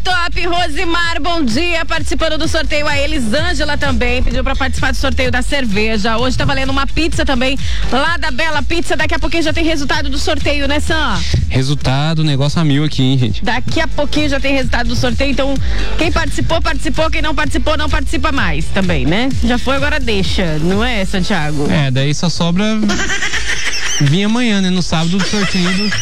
top, Rosimar, bom dia, participando do sorteio. A Elisângela também pediu pra participar do sorteio da cerveja. Hoje tá valendo uma pizza também, lá da Bela Pizza. Daqui a pouquinho já tem resultado do sorteio, né, Sam? Resultado, negócio a mil aqui, hein, gente? Daqui a pouquinho já tem resultado do sorteio, então quem participou, quem não participou, não participa mais também, né? Já foi, agora deixa, não é, Santiago? Daí só sobra vir amanhã, né? No sábado do sorteio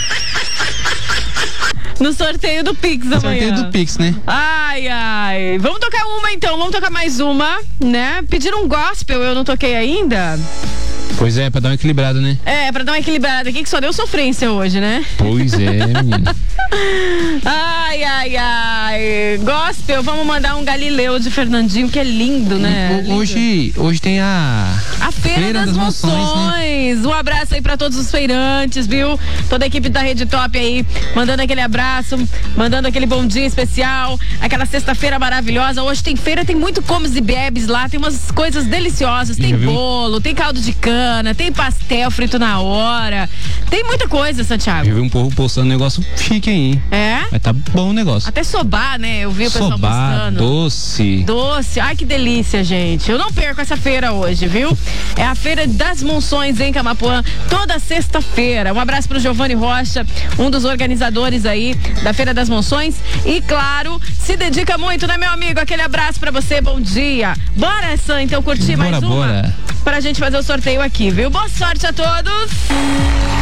No sorteio do Pix amanhã. Sorteio do Pix, né? Ai. Vamos tocar uma então, vamos tocar mais uma, né? Pediram um gospel, eu não toquei ainda. Pois é, pra dar uma equilibrada, né? Pra dar uma equilibrada aqui, que só deu sofrência hoje, né? Pois é, menina. Ai. Gospel, vamos mandar um Galileu de Fernandinho, que é lindo, né? Hoje tem a Feira das Moções, né? Um abraço aí pra todos os feirantes, viu? Toda a equipe da Rede Top aí, mandando aquele abraço, mandando aquele bom dia especial, aquela sexta-feira maravilhosa. Hoje tem feira, tem muito comes e bebes lá, tem umas coisas deliciosas, tem bolo, tem caldo de cana, tem pastel frito na hora, tem muita coisa, Santiago. Eu vi um povo postando um negócio chique aí, hein? Mas tá bom o negócio. Até sobá, né? Eu vi o pessoal postando. Doce. Ai, que delícia, gente. Eu não perco essa feira hoje, viu? É a Feira das Monções em Camapuã, toda sexta-feira. Um abraço pro Giovanni Rocha, um dos organizadores aí da Feira das Monções. E, claro, se dedica muito, né, meu amigo? Aquele abraço pra você, bom dia. Bora, Sam, então, curtir mais uma? Pra gente fazer o sorteio aqui, viu? Boa sorte a todos.